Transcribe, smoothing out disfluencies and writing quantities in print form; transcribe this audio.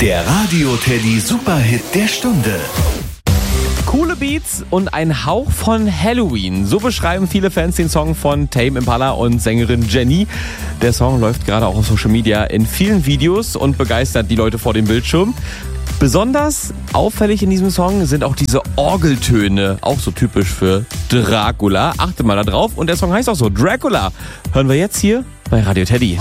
Der Radio Teddy Superhit der Stunde. Coole Beats und ein Hauch von Halloween. So beschreiben viele Fans den Song von Tame Impala und Sängerin Jenny. Der Song läuft gerade auch auf Social Media in vielen Videos und begeistert die Leute vor dem Bildschirm. Besonders auffällig in diesem Song sind auch diese Orgeltöne, auch so typisch für Dracula. Achtet mal da drauf und der Song heißt auch so, Dracula. Hören wir jetzt hier bei Radio Teddy.